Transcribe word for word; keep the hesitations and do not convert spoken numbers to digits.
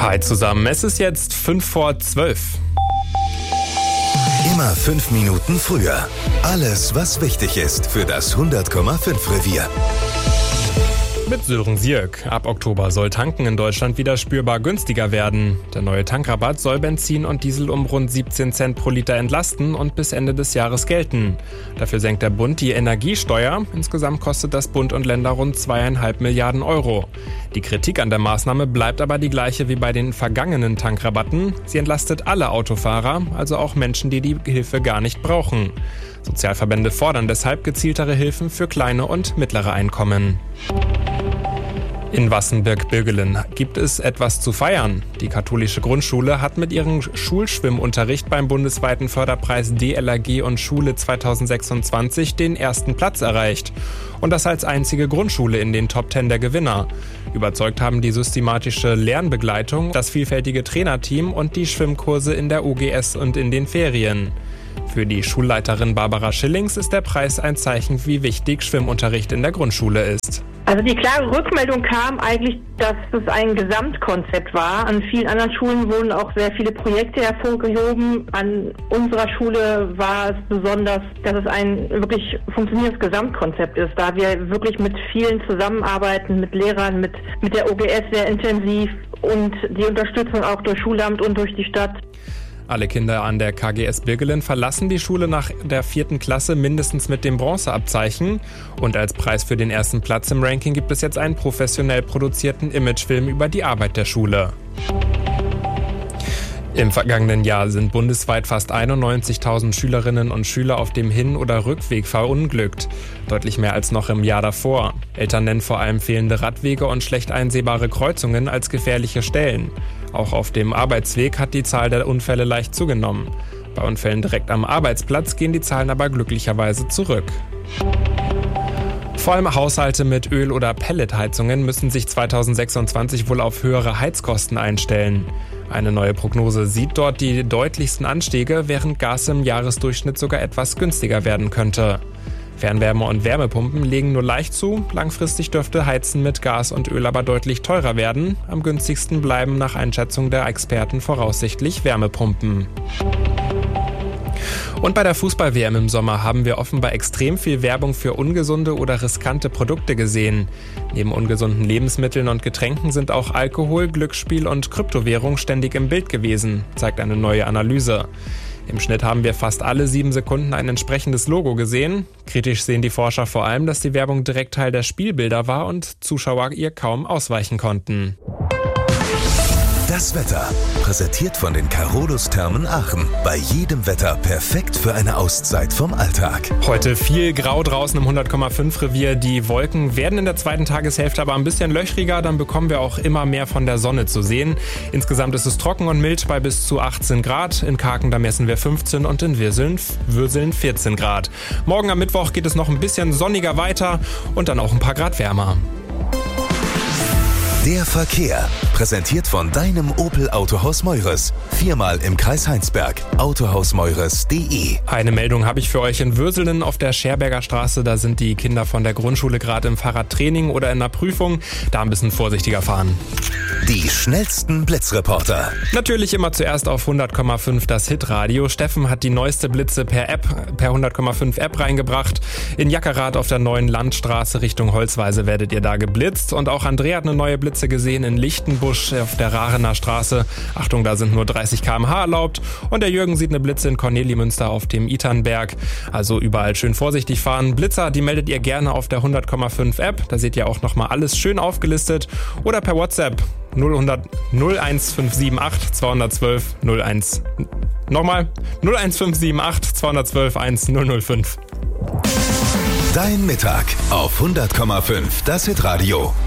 Hi zusammen, es ist jetzt fünf vor zwölf. Immer fünf Minuten früher. Alles, was wichtig ist für das hundert Komma fünf Revier. Mit Sören Sierk. Ab Oktober soll Tanken in Deutschland wieder spürbar günstiger werden. Der neue Tankrabatt soll Benzin und Diesel um rund siebzehn Cent pro Liter entlasten und bis Ende des Jahres gelten. Dafür senkt der Bund die Energiesteuer. Insgesamt kostet das Bund und Länder rund zweieinhalb Milliarden Euro. Die Kritik an der Maßnahme bleibt aber die gleiche wie bei den vergangenen Tankrabatten. Sie entlastet alle Autofahrer, also auch Menschen, die die Hilfe gar nicht brauchen. Sozialverbände fordern deshalb gezieltere Hilfen für kleine und mittlere Einkommen. In Wassenberg-Birgelen gibt es etwas zu feiern. Die katholische Grundschule hat mit ihrem Schulschwimmunterricht beim bundesweiten Förderpreis D L R G und Schule zweitausendsechsundzwanzig den ersten Platz erreicht. Und das als einzige Grundschule in den Top Ten der Gewinner. Überzeugt haben die systematische Lernbegleitung, das vielfältige Trainerteam und die Schwimmkurse in der O G S und in den Ferien. Für die Schulleiterin Barbara Schillings ist der Preis ein Zeichen, wie wichtig Schwimmunterricht in der Grundschule ist. Also die klare Rückmeldung kam eigentlich, dass es ein Gesamtkonzept war. An vielen anderen Schulen wurden auch sehr viele Projekte hervorgehoben. An unserer Schule war es besonders, dass es ein wirklich funktionierendes Gesamtkonzept ist, da wir wirklich mit vielen zusammenarbeiten, mit Lehrern, mit, mit der O G S sehr intensiv und die Unterstützung auch durch Schulamt und durch die Stadt. Alle Kinder an der K G S Birgelen verlassen die Schule nach der vierten Klasse mindestens mit dem Bronzeabzeichen. Und als Preis für den ersten Platz im Ranking gibt es jetzt einen professionell produzierten Imagefilm über die Arbeit der Schule. Im vergangenen Jahr sind bundesweit fast einundneunzigtausend Schülerinnen und Schüler auf dem Hin- oder Rückweg verunglückt. Deutlich mehr als noch im Jahr davor. Eltern nennen vor allem fehlende Radwege und schlecht einsehbare Kreuzungen als gefährliche Stellen. Auch auf dem Arbeitsweg hat die Zahl der Unfälle leicht zugenommen. Bei Unfällen direkt am Arbeitsplatz gehen die Zahlen aber glücklicherweise zurück. Vor allem Haushalte mit Öl- oder Pelletheizungen müssen sich zweitausendsechsundzwanzig wohl auf höhere Heizkosten einstellen. Eine neue Prognose sieht dort die deutlichsten Anstiege, während Gas im Jahresdurchschnitt sogar etwas günstiger werden könnte. Fernwärme- und Wärmepumpen legen nur leicht zu. Langfristig dürfte Heizen mit Gas und Öl aber deutlich teurer werden. Am günstigsten bleiben nach Einschätzung der Experten voraussichtlich Wärmepumpen. Und bei der Fußball-W M im Sommer haben wir offenbar extrem viel Werbung für ungesunde oder riskante Produkte gesehen. Neben ungesunden Lebensmitteln und Getränken sind auch Alkohol, Glücksspiel und Kryptowährung ständig im Bild gewesen, zeigt eine neue Analyse. Im Schnitt haben wir fast alle sieben Sekunden ein entsprechendes Logo gesehen. Kritisch sehen die Forscher vor allem, dass die Werbung direkt Teil der Spielbilder war und Zuschauer ihr kaum ausweichen konnten. Das Wetter, präsentiert von den Carolus Thermen Aachen. Bei jedem Wetter perfekt für eine Auszeit vom Alltag. Heute viel grau draußen im hundert Komma fünf Revier. Die Wolken werden in der zweiten Tageshälfte aber ein bisschen löchriger. Dann bekommen wir auch immer mehr von der Sonne zu sehen. Insgesamt ist es trocken und mild bei bis zu achtzehn Grad. In Karken, da messen wir fünfzehn und in Würseln, Würseln vierzehn Grad. Morgen am Mittwoch geht es noch ein bisschen sonniger weiter und dann auch ein paar Grad wärmer. Der Verkehr, präsentiert von deinem Opel Autohaus Meures. Viermal im Kreis Heinsberg. autohaus meures punkt de. Eine Meldung habe ich für euch in Würselen auf der Scherberger Straße. Da sind die Kinder von der Grundschule gerade im Fahrradtraining oder in der Prüfung. Da ein bisschen vorsichtiger fahren. Die schnellsten Blitzreporter. Natürlich immer zuerst auf hundert Komma fünf das Hitradio. Steffen hat die neueste Blitze per App, per hundert Komma fünf App reingebracht. In Jackerath auf der neuen Landstraße Richtung Holzweise werdet ihr da geblitzt. Und auch Andrea hat eine neue Blitze gesehen in Lichtenbusch auf der Rarener Straße. Achtung, da sind nur dreißig Kilometer pro Stunde erlaubt. Und der Jürgen sieht eine Blitze in Cornelimünster auf dem Iternberg. Also überall schön vorsichtig fahren. Blitzer, die meldet ihr gerne auf der hundert Komma fünf App. Da seht ihr auch nochmal alles schön aufgelistet. Oder per WhatsApp null eins fünf sieben acht zwei eins zwei null eins. Nochmal null eins fünf sieben acht zwei eins zwei eins null null fünf. Dein Mittag auf hundert Komma fünf das Hitradio.